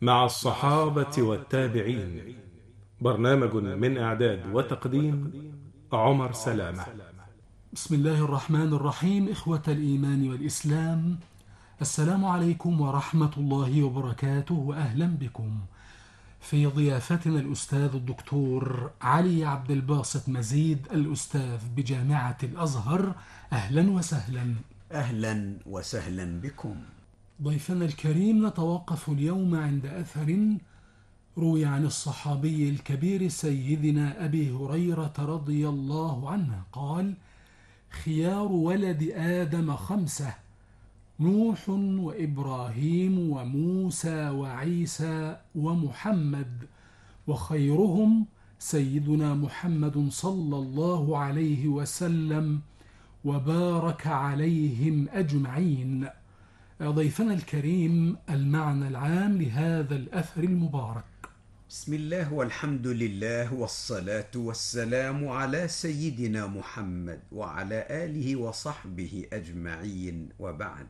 مع الصحابة والتابعين. برنامج من إعداد وتقديم عمر سلامة. بسم الله الرحمن الرحيم. إخوة الإيمان والإسلام، السلام عليكم ورحمة الله وبركاته، وأهلا بكم في ضيافتنا الأستاذ الدكتور علي عبد الباسط مزيد، الأستاذ بجامعة الأزهر. أهلا وسهلا. أهلا وسهلا بكم. ضيفنا الكريم، نتوقف اليوم عند أثر روي عن الصحابي الكبير سيدنا أبي هريرة رضي الله عنه قال: خيار ولد آدم 5: نوح وإبراهيم وموسى وعيسى ومحمد، وخيرهم سيدنا محمد صلى الله عليه وسلم وبارك عليهم أجمعين. ضيفنا الكريم، المعنى العام لهذا الأثر المبارك. بسم الله والحمد لله والصلاة والسلام على سيدنا محمد وعلى آله وصحبه أجمعين، وبعد.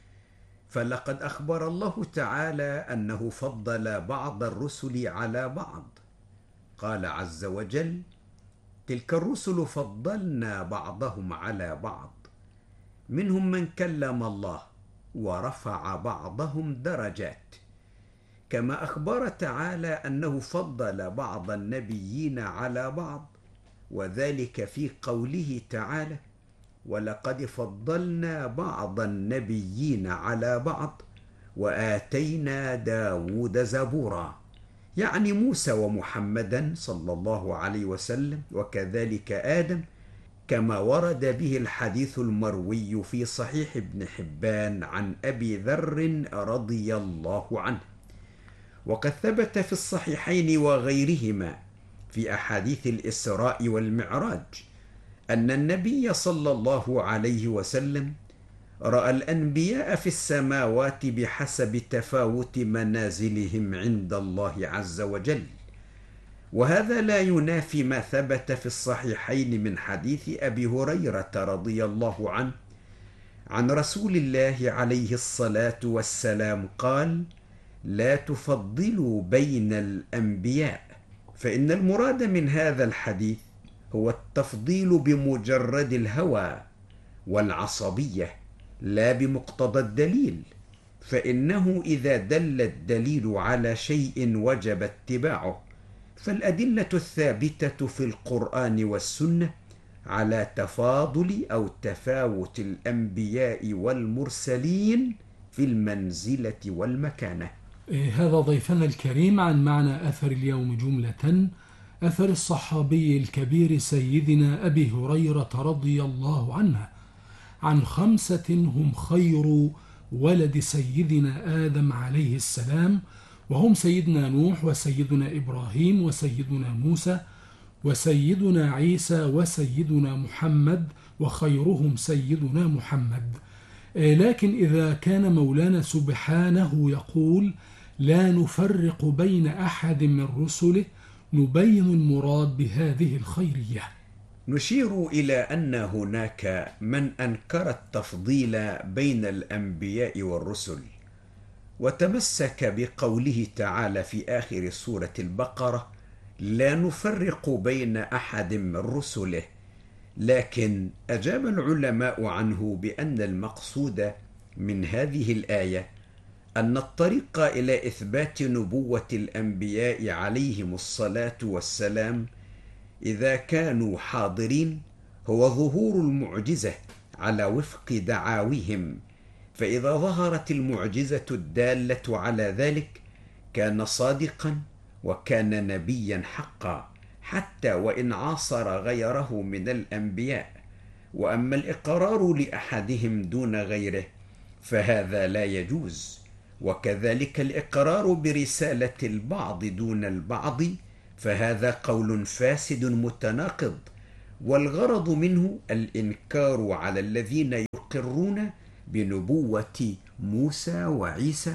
فلقد أخبر الله تعالى أنه فضل بعض الرسل على بعض. قال عز وجل: تلك الرسل فضلنا بعضهم على بعض، منهم من كلم الله ورفع بعضهم درجات. كما أخبر تعالى أنه فضل بعض النبيين على بعض، وذلك في قوله تعالى: ولقد فضلنا بعض النبيين على بعض وآتينا داود زبورا، يعني موسى ومحمدا صلى الله عليه وسلم، وكذلك آدم، كما ورد به الحديث المروي في صحيح ابن حبان عن أبي ذر رضي الله عنه. وقد ثبت في الصحيحين وغيرهما في أحاديث الإسراء والمعراج أن النبي صلى الله عليه وسلم رأى الأنبياء في السماوات بحسب تفاوت منازلهم عند الله عز وجل، وهذا لا ينافي ما ثبت في الصحيحين من حديث أبي هريرة رضي الله عنه عن رسول الله عليه الصلاة والسلام قال: لا تفضلوا بين الأنبياء، فإن المراد من هذا الحديث هو التفضيل بمجرد الهوى والعصبية، لا بمقتضى الدليل، فإنه إذا دل الدليل على شيء وجب اتباعه، فالأدلة الثابتة في القرآن والسنة على تفاضل أو تفاوت الأنبياء والمرسلين في المنزلة والمكانة. هذا ضيفنا الكريم عن معنى أثر اليوم جملة. أثر الصحابي الكبير سيدنا أبي هريرة رضي الله عنه عن 5 هم خير ولد سيدنا آدم عليه السلام، وهم سيدنا نوح وسيدنا إبراهيم وسيدنا موسى وسيدنا عيسى وسيدنا محمد، وخيرهم سيدنا محمد. لكن إذا كان مولانا سبحانه يقول: لا نفرق بين أحد من رسله، نبين المراد بهذه الخيرية. نشير إلى أن هناك من أنكر التفضيل بين الأنبياء والرسل، وتمسك بقوله تعالى في آخر سورة البقرة: لا نفرق بين أحد من رسله. لكن أجاب العلماء عنه بأن المقصود من هذه الآية أن الطريق إلى إثبات نبوة الأنبياء عليهم الصلاة والسلام إذا كانوا حاضرين هو ظهور المعجزة على وفق دعاويهم، فإذا ظهرت المعجزة الدالة على ذلك كان صادقا وكان نبيا حقا، حتى وإن عاصر غيره من الأنبياء. وأما الإقرار لأحدهم دون غيره فهذا لا يجوز، وكذلك الإقرار برسالة البعض دون البعض، فهذا قول فاسد متناقض، والغرض منه الإنكار على الذين يقرون بنبوة موسى وعيسى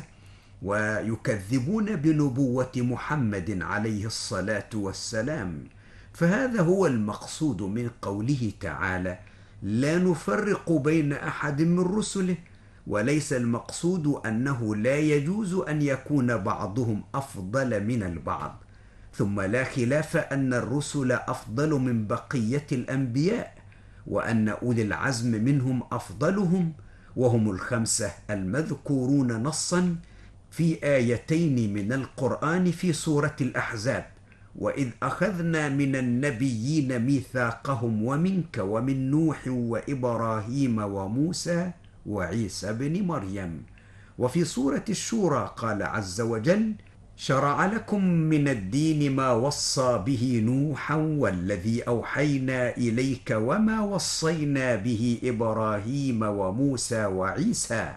ويكذبون بنبوة محمد عليه الصلاة والسلام. فهذا هو المقصود من قوله تعالى: لا نفرق بين أحد من رسله، وليس المقصود أنه لا يجوز أن يكون بعضهم أفضل من البعض. ثم لا خلاف أن الرسل أفضل من بقية الأنبياء، وأن أولي العزم منهم أفضلهم، وهم الخمسة المذكورون نصا في آيتين من القرآن في سورة الأحزاب: وإذ أخذنا من النبيين ميثاقهم ومنك ومن نوح وإبراهيم وموسى وعيسى بن مريم. وفي سورة الشورى قال عز وجل: شرع لكم من الدين ما وصى به نوحا والذي أوحينا إليك وما وصينا به إبراهيم وموسى وعيسى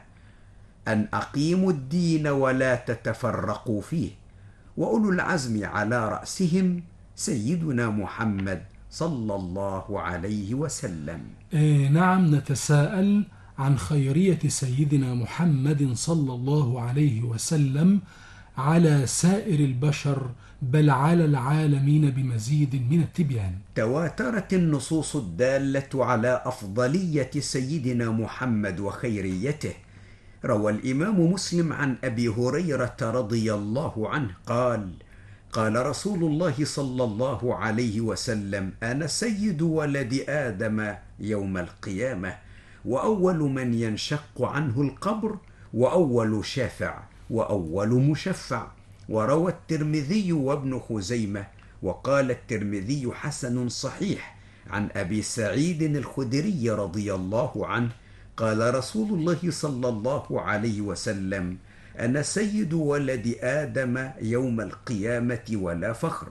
أن أقيموا الدين ولا تتفرقوا فيه، وأولو العزم على رأسهم سيدنا محمد صلى الله عليه وسلم. نعم، نتساءل عن خيرية سيدنا محمد صلى الله عليه وسلم على سائر البشر، بل على العالمين بمزيد من التبيان. تواترت النصوص الدالة على أفضلية سيدنا محمد وخيريته. روى الإمام مسلم عن أبي هريرة رضي الله عنه قال: قال رسول الله صلى الله عليه وسلم: أنا سيد ولد آدم يوم القيامة، وأول من ينشق عنه القبر، وأول شافع، وأول مشفع. وروى الترمذي وابن خزيمة، وقال الترمذي: حسن صحيح، عن أبي سعيد الخدري رضي الله عنه قال رسول الله صلى الله عليه وسلم: أنا سيد ولد آدم يوم القيامة ولا فخر،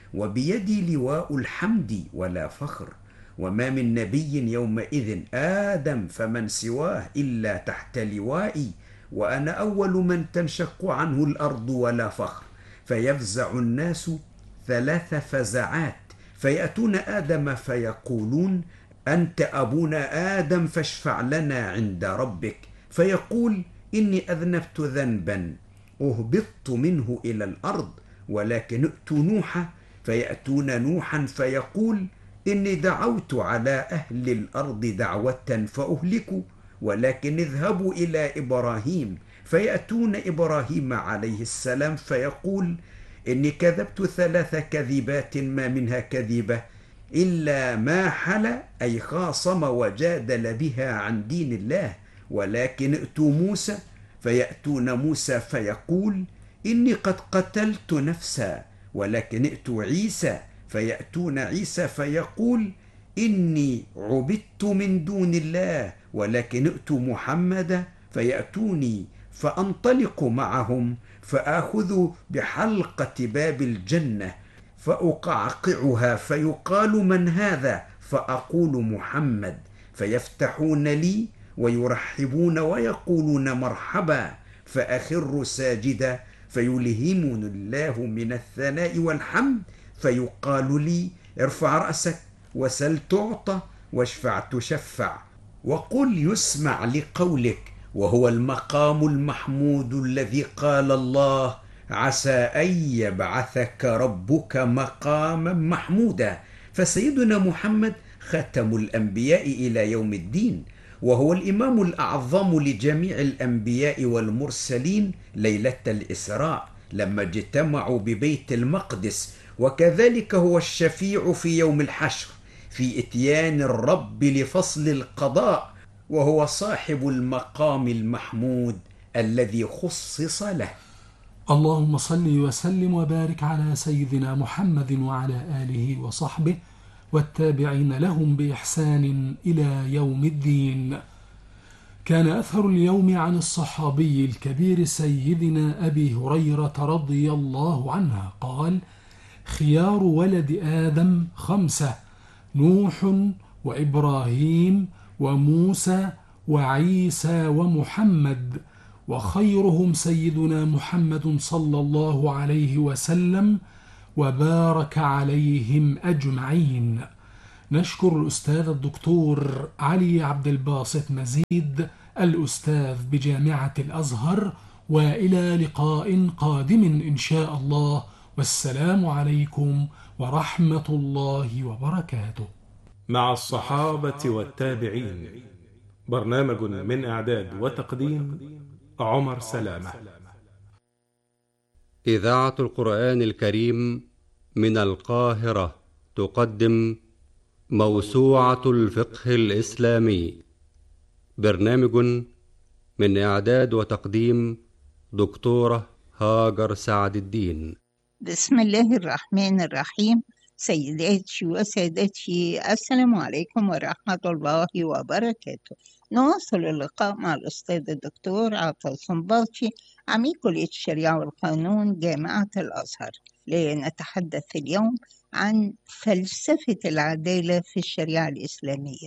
وبيدي لواء الحمد ولا فخر، وما من نبي يومئذ آدم فمن سواه إلا تحت لوائي، وأنا أول من تنشق عنه الأرض ولا فخر. فيفزع الناس 3 فزعات، فيأتون آدم فيقولون: أنت أبونا آدم فاشفع لنا عند ربك. فيقول: إني أذنبت ذنبا أهبطت منه إلى الأرض، ولكن ائتوا نوحا. فيأتون نوحا فيقول: إني دعوت على أهل الأرض دعوة فأهلكوا، ولكن اذهبوا إلى إبراهيم. فيأتون إبراهيم عليه السلام فيقول: إني كذبت 3 كذبات ما منها كذبة إلا ما حل، أي خاصم وجادل بها عن دين الله، ولكن ائتوا موسى. فيأتون موسى فيقول: إني قد قتلت نفسا، ولكن ائتوا عيسى. فيأتون عيسى فيقول: إني عبدت من دون الله، ولكن ائتوا محمدا. فيأتوني فأنطلق معهم فآخذ بحلقة باب الجنة فأقعقعها، فيقال: من هذا؟ فأقول: محمد. فيفتحون لي ويرحبون ويقولون: مرحبا. فأخر ساجدا، فيلهمني الله من الثناء والحمد، فيقال لي: ارفع رأسك وسل تعطى واشفع تشفع، وقل يسمع لقولك. وهو المقام المحمود الذي قال الله: عسى أن يبعثك ربك مقاما محمودا. فسيدنا محمد ختم الأنبياء إلى يوم الدين، وهو الإمام الأعظم لجميع الأنبياء والمرسلين ليلة الإسراء لما اجتمعوا ببيت المقدس، وكذلك هو الشفيع في يوم الحشر في إتيان الرب لفصل القضاء، وهو صاحب المقام المحمود الذي خصص له. اللهم صل وسلم وبارك على سيدنا محمد وعلى آله وصحبه والتابعين لهم بإحسان إلى يوم الدين. كان أثر اليوم عن الصحابي الكبير سيدنا أبي هريرة رضي الله عنه قال: خيار ولد آدم 5: نوح وإبراهيم وموسى وعيسى ومحمد، وخيرهم سيدنا محمد صلى الله عليه وسلم وبارك عليهم أجمعين. نشكر الأستاذ الدكتور علي عبد الباسط مزيد الأستاذ بجامعة الأزهر، وإلى لقاء قادم إن شاء الله، والسلام عليكم ورحمة الله وبركاته. مع الصحابة والتابعين برنامج من إعداد وتقديم عمر سلامة. إذاعة القرآن الكريم من القاهرة تقدم موسوعة الفقه الإسلامي. برنامج من إعداد وتقديم دكتورة هاجر سعد الدين. بسم الله الرحمن الرحيم. سيداتي وسادتي، السلام عليكم ورحمة الله وبركاته. نواصل اللقاء مع الأستاذ الدكتور عاطف الصنباطي، عميد كلية الشريعة والقانون جامعة الأزهر، لنتحدث اليوم عن فلسفة العدالة في الشريعة الإسلامية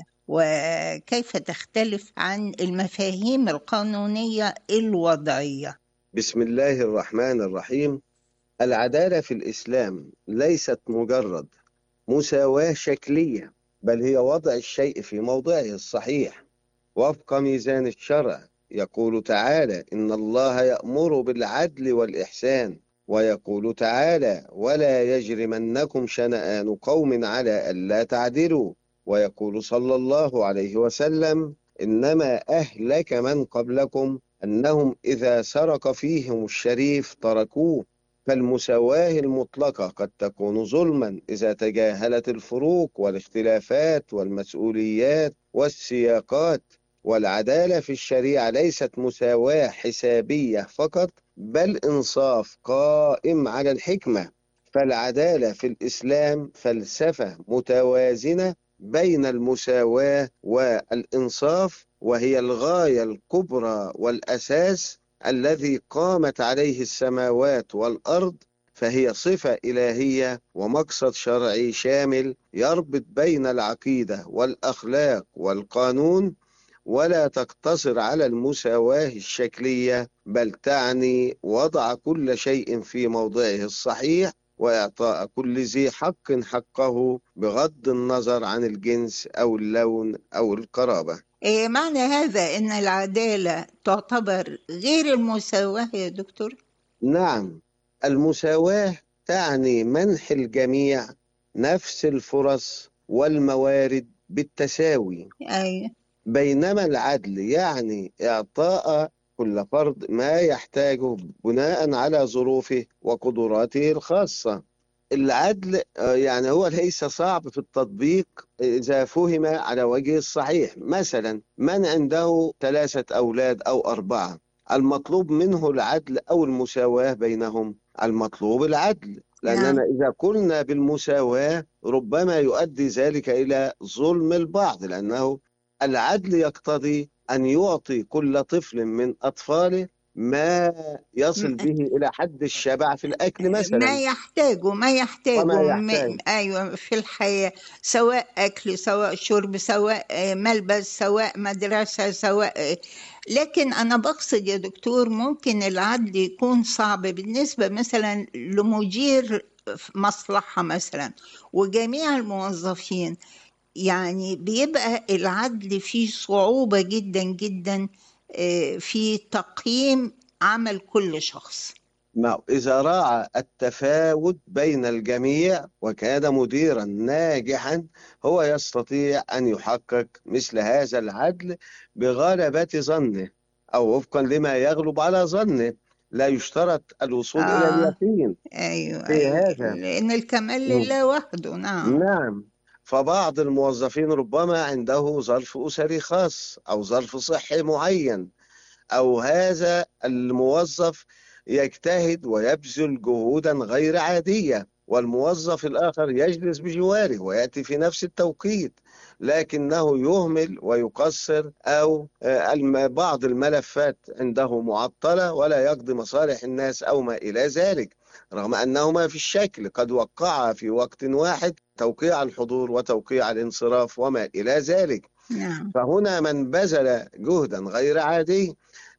وكيف تختلف عن المفاهيم القانونية الوضعية. بسم الله الرحمن الرحيم. العدالة في الإسلام ليست مجرد مساواة شكلية، بل هي وضع الشيء في موضعه الصحيح وفق ميزان الشرع. يقول تعالى: إن الله يأمر بالعدل والإحسان، ويقول تعالى: ولا يجرمنكم شنآن قوم على ألا تعدلوا، ويقول صلى الله عليه وسلم: إنما أهلك من قبلكم أنهم إذا سرق فيهم الشريف تركوه. فالمساواة المطلقة قد تكون ظلما إذا تجاهلت الفروق والاختلافات والمسؤوليات والسياقات. والعدالة في الشريعة ليست مساواة حسابية فقط، بل إنصاف قائم على الحكمة. فالعدالة في الإسلام فلسفة متوازنة بين المساواة والإنصاف، وهي الغاية الكبرى والأساس الذي قامت عليه السماوات والأرض. فهي صفة إلهية ومقصد شرعي شامل يربط بين العقيدة والأخلاق والقانون، ولا تقتصر على المساواة الشكلية، بل تعني وضع كل شيء في موضعه الصحيح وإعطاء كل ذي حق حقه بغض النظر عن الجنس أو اللون أو القرابة. معنى هذا أن العدالة تعتبر غير المساواة يا دكتور؟ نعم، المساواة تعني منح الجميع نفس الفرص والموارد بالتساوي. أيوة. بينما العدل يعني إعطاء كل فرد ما يحتاجه بناء على ظروفه وقدراته الخاصة. العدل يعني هو ليس صعب في التطبيق إذا فهم على وجه الصحيح. مثلا من عنده 3 أولاد أو 4، المطلوب منه العدل أو المساواة بينهم؟ المطلوب العدل، لأننا إذا قلنا بالمساواة ربما يؤدي ذلك إلى ظلم البعض، لأنه العدل يقتضي أن يعطي كل طفل من أطفاله ما يصل به إلى حد الشبع في الأكل مثلا، ما يحتاجه أيوة في الحياة، سواء أكل سواء شرب سواء ملبس سواء مدرسة سواء. لكن أنا بقصد يا دكتور ممكن العدل يكون صعب بالنسبة مثلا لمدير مصلحة مثلا وجميع الموظفين، يعني بيبقى العدل فيه صعوبة جدا جدا في تقييم عمل كل شخص. إذا راعى التفاوت بين الجميع وكان مديرا ناجحا، هو يستطيع أن يحقق مثل هذا العدل بغلبة ظنه أو وفقا لما يغلب على ظنه. لا يشترط الوصول إلى اليقين. أيوة في هذا لأن الكمال لله وحده. نعم. فبعض الموظفين ربما عنده ظرف أسري خاص أو ظرف صحي معين، أو هذا الموظف يجتهد ويبذل جهودا غير عادية، والموظف الآخر يجلس بجواره ويأتي في نفس التوقيت، لكنه يهمل ويقصر، أو بعض الملفات عنده معطلة ولا يقضي مصالح الناس أو ما إلى ذلك، رغم أنهما في الشكل قد وقعا في وقت واحد، توقيع الحضور وتوقيع الانصراف وما إلى ذلك. فهنا من بذل جهدا غير عادي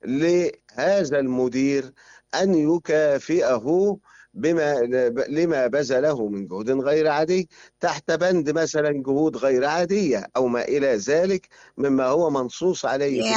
لهذا المدير أن يكافئه لما بذله من جهد غير عادي تحت بند مثلا جهود غير عادية أو ما إلى ذلك مما هو منصوص عليه في